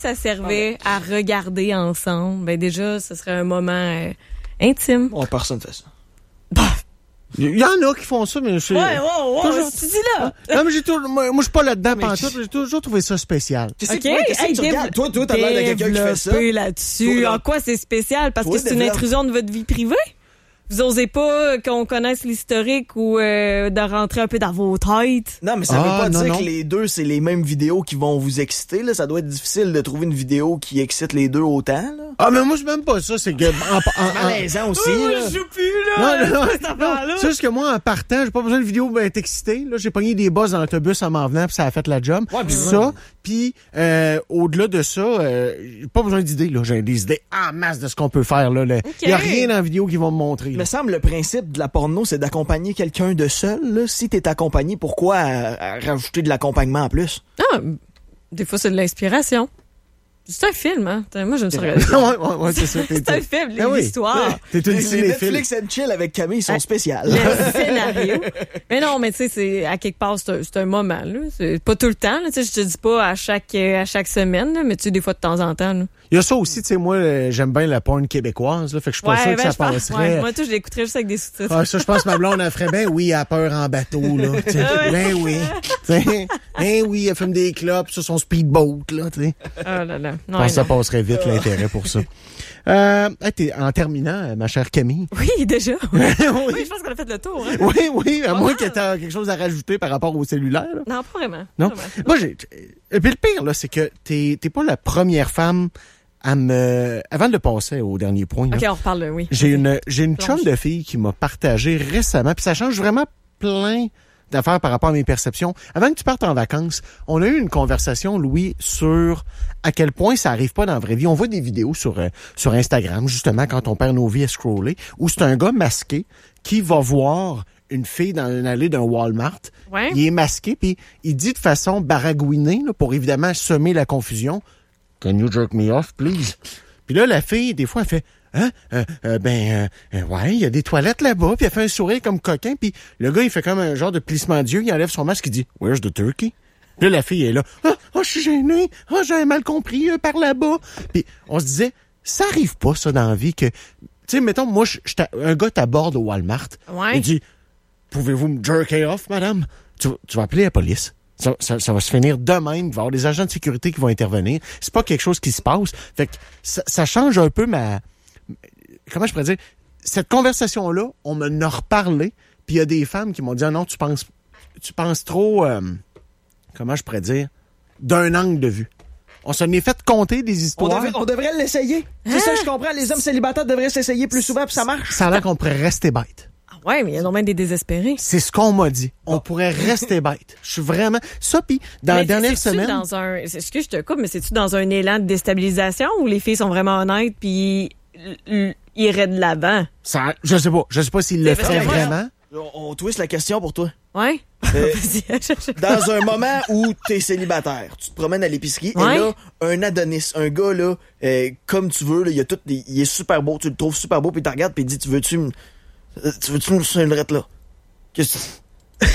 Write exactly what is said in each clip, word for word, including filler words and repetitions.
ça servait à regarder ensemble, ben déjà, ce serait un moment euh, intime. Oh, personne fait ça. Bah. Il y en a qui font ça, mais je sais. Ouais, ouais, ouais. Toujours... Tu dis là. Non, mais j'ai toujours, moi, moi je suis pas là-dedans Mais pantoute, je- j'ai toujours trouvé ça spécial. Qu'est-ce que OK. ouais, qu'est-ce que Hey, tu regardes? Toi, toi, t'as l'air de quelqu'un qui fait ça. développez là-dessus. Toi, En là- quoi c'est spécial? Parce Toi, que c'est une développe. intrusion de votre vie privée? Vous osez pas qu'on connaisse l'historique ou euh, de rentrer un peu dans vos têtes? Non, mais ça Ah, veut pas non, dire non. que les deux, c'est les mêmes vidéos qui vont vous exciter. Là. Ça doit être difficile de trouver une vidéo qui excite les deux autant. Là. Ah, mais moi, c'est même pas ça, c'est que, en, en, en- Malaisant aussi. Oh, là. je joue plus, là! Non, non, non, cette affaire-là. non. C'est juste que moi, en partant, j'ai pas besoin de vidéo pour être excité. Là, j'ai pogné des buzz dans l'autobus en m'en venant, puis ça a fait la job. Ouais, puis ça, puis euh, au-delà de ça, euh, j'ai pas besoin d'idées. Là, j'ai des idées en masse de ce qu'on peut faire. Là, là. Il y a rien dans la vidéo qui va me montrer. Il là. me semble le principe de la porno, c'est d'accompagner quelqu'un de seul. Là. Si t'es accompagné, pourquoi euh, euh, rajouter de l'accompagnement en plus? Ah, des fois, c'est de l'inspiration. C'est un film, hein? Moi, je me suis regardé. ouais, ouais, ouais, c'est ça. t'es- C'est un t'es- film, Ah oui. l'histoire. T'es une Les, les cinéphile. Netflix and Chill avec Camille sont Ah. spéciales. Le scénario. Mais non, mais tu sais, c'est à quelque part, c'est un, c'est un moment, là. C'est pas tout le temps, là. Tu sais, je te dis pas à chaque, euh, à chaque semaine, là, mais tu sais, des fois de temps en temps, là. Il y a ça aussi, tu sais, moi, euh, j'aime bien la porn québécoise, là, fait que je suis pas sûr que ben, ça je pense- passerait. ouais, moi, tout, je l'écouterais juste avec des sous-titres. Ah, ça, je pense que ma blonde, elle ferait bien, oui, elle a peur en bateau, là. tu sais. Ah ouais. Ben oui. Tu sais, ben oui, elle fume des clopes sur son speedboat, là, tu sais. Oh là là. Je Non, pense que ça non. passerait vite, l'intérêt pour ça. Euh, hey, t'es- en terminant, euh, ma chère Camille. Oui, déjà. Oui, oui, je pense qu'on a fait le tour, hein. oui, oui, à Pas moins mal. que t'aies quelque chose à rajouter par rapport au cellulaire, là. Non, pas vraiment. Non? Pas vraiment. Moi, j'ai. Et puis le pire, là, c'est que t'es, t'es pas la première femme à me. Avant de passer au dernier point, là, OK, on reparle, là, oui. j'ai une, j'ai une Plonge. chum de fille qui m'a partagé récemment, puis ça change vraiment plein d'affaires par rapport à mes perceptions. Avant que tu partes en vacances, on a eu une conversation, Louis, sur à quel point ça arrive pas dans la vraie vie. On voit des vidéos sur, euh, sur Instagram, justement, quand on perd nos vies à scroller, où c'est un gars masqué qui va voir une fille dans une allée d'un Walmart. Ouais. Il est masqué, puis il dit de façon baragouinée, là, pour évidemment semer la confusion, « Can you jerk me off, please? » Puis là, la fille, des fois, elle fait « Hein? Euh, euh, ben, euh, ouais, il y a des toilettes là-bas. » Puis elle fait un sourire comme coquin. Puis le gars, il fait comme un genre de plissement d'yeux. Il enlève son masque, il dit « Where's the turkey? » Puis là, la fille est là « Ah, oh, je suis gênée. Ah, j'ai mal compris euh, par là-bas. » Puis on se disait, ça arrive pas, ça, dans la vie, que... Tu sais, mettons, moi, je, je t'a- un gars t'aborde au Walmart. Ouais. Il dit « Pouvez-vous me jerker off, madame? » Tu, vas- tu vas appeler la police. Ça, ça, ça va se finir de même. Il va y avoir des agents de sécurité qui vont intervenir. C'est pas quelque chose qui se passe. Fait que ça, ça change un peu ma... Comment je pourrais dire? Cette conversation-là, on m'en a reparlé. Puis il y a des femmes qui m'ont dit ah, « Non, tu penses tu penses trop... euh, comment je pourrais dire? D'un angle de vue. » On s'en est fait compter des On histoires. devrait, on devrait l'essayer. C'est ça, je comprends. Les hommes célibataires devraient s'essayer plus souvent, puis ça marche. Ça a l'air qu'on pourrait rester bête. Ah ouais, mais il y en a même des désespérés. C'est ce qu'on m'a dit. On pourrait rester bête. Je suis vraiment... Ça, puis dans Mais la dernière c'est-tu semaine... dans un, excuse, je te coupe, mais c'est-tu dans un élan de déstabilisation où les filles sont vraiment honnêtes puis l- l- iraient de l'avant? Ça, je sais pas. Je sais pas s'il le C'est parce ferait que moi, vraiment. On, on twist la question pour toi. Ouais? Euh, Vas-y. Dans un moment où t'es célibataire, tu te promènes à l'épicerie, Ouais. et là, un Adonis, un gars, là, euh, comme tu veux, là, il, a tout, des- il est super beau, tu le trouves super beau, puis il te regarde, puis il dit, tu veux-tu me... euh, Tu veux-tu me sur une drette, là? Qu'est-ce que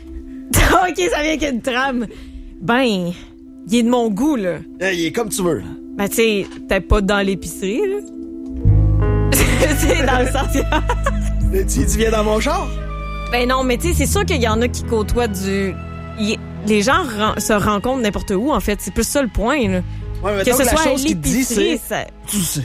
OK, ça vient qu'une trame. Ben, il est de mon goût, là. Euh, il est comme tu veux, là. Ben, tu sais, peut-être pas dans l'épicerie, là. Tu sais, dans le sens... Euh, Tu, tu viens dans mon char? Ben non, mais tu sais, c'est sûr qu'il y en a qui côtoient du... il- Les gens ren- se rencontrent n'importe où, en fait. C'est plus ça le point, là. Ouais, mais Que mettons ce la soit à chose qu'il te dit, l'épicerie, c'est... ça... Tu sais.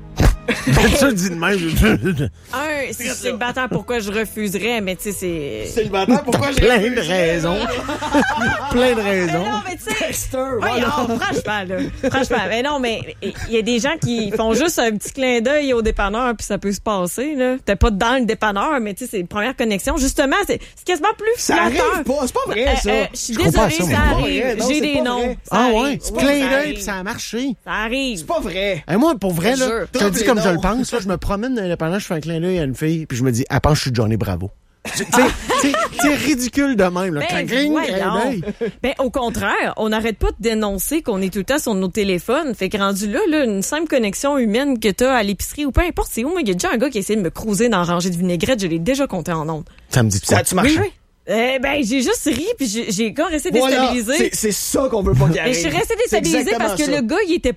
Ça dit de même. Un, si je suis célibataire, pourquoi je refuserais? Mais tu sais, c'est... Célibataire, pourquoi j'ai... Plein de raisons. Plein de raisons. Non, mais tu sais... Dexter, Oui, voilà. non, franchement, là. Franchement. Mais non, mais il y a des gens qui font juste un petit clin d'œil au dépanneur, puis ça peut se passer, là. T'es pas dans le dépanneur, mais tu sais, c'est une première connexion. Justement, c'est c'est quasiment plus Ça flatteur. arrive pas, c'est pas vrai, Euh, ça. euh, Je suis Je comprends désolée, ça, ça, moi. arrive. C'est pas vrai, non, J'ai c'est des pas noms. vrai. Ça Ah arrive. ouais, tu Oui, clin ça d'œil arrive. puis ça a marché. Ça arrive. C'est pas vrai. Et moi, pour vrai, Je là, jure. je te le dis Drop comme les je le noms. pense, là, je me promène dans l'indépendant, je fais un clin d'œil à une fille, puis je me dis, elle pense que je suis Johnny Bravo. Tu sais, tu sais, c'est ridicule de même, là. Ben, Cling, cling, voyons. clin d'œil. Ben, au contraire, on n'arrête pas de dénoncer qu'on est tout le temps sur nos téléphones. Fait que rendu là, là, une simple connexion humaine que t'as à l'épicerie ou peu importe c'est où, moi, il y a déjà un gars qui a essayé de me cruiser dans la rangée de vinaigrette, je l'ai déjà compté en ondes. Ça me dit Ça quoi? a-tu marché? Oui, oui. Eh ben, j'ai juste ri, puis j'ai j'ai encore resté Voilà, déstabilisé. c'est c'est ça qu'on veut pas qu'il Et arrive. je suis restée C'est déstabilisée exactement parce que ça. le gars, il était